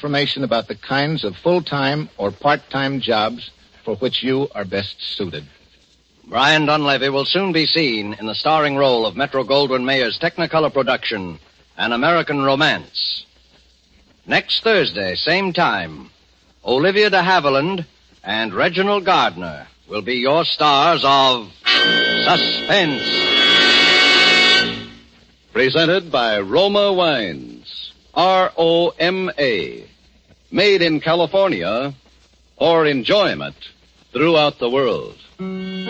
information about the kinds of full-time or part-time jobs for which you are best suited. Brian Dunleavy will soon be seen in the starring role of Metro-Goldwyn-Mayer's Technicolor production, An American Romance. Next Thursday, same time, Olivia de Havilland and Reginald Gardner will be your stars of Suspense. Presented by Roma Wines. R-O-M-A. Made in California for enjoyment throughout the world.